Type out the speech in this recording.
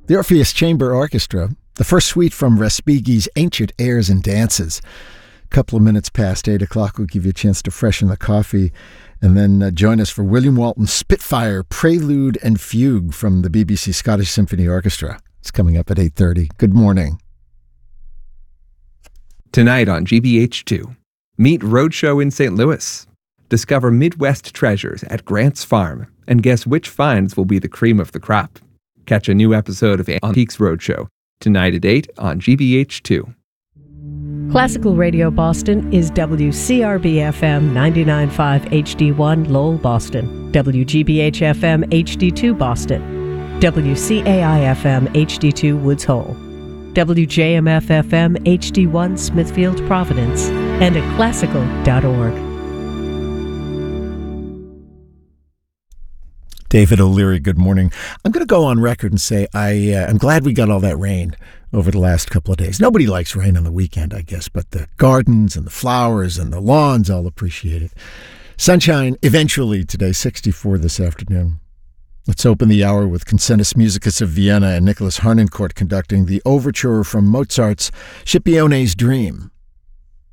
The Orpheus Chamber Orchestra, the first suite from Respighi's Ancient Airs and Dances. A couple of minutes past 8 o'clock will give you a chance to freshen the coffee, and then join us for William Walton's Spitfire Prelude and Fugue from the BBC Scottish Symphony Orchestra. It's coming up at 8:30. Good morning. Tonight on GBH2, meet Roadshow in St. Louis. Discover Midwest treasures at Grant's Farm and guess which finds will be the cream of the crop. Catch a new episode of Antiques Roadshow tonight at 8 on GBH2. Classical Radio Boston is WCRB-FM 99.5 HD1 Lowell, Boston, WGBH-FM HD2 Boston, WCAI-FM HD2 Woods Hole, WJMF-FM HD1 Smithfield, Providence, and at classical.org. David O'Leary, good morning. I'm going to go on record and say I'm glad we got all that rain over the last couple of days. Nobody likes rain on the weekend, I guess, but the gardens and the flowers and the lawns all appreciate it. Sunshine eventually today, 64 this afternoon. Let's open the hour with Concertus Musicus of Vienna and Nicholas Harnoncourt conducting the overture from Mozart's Scipione's Dream.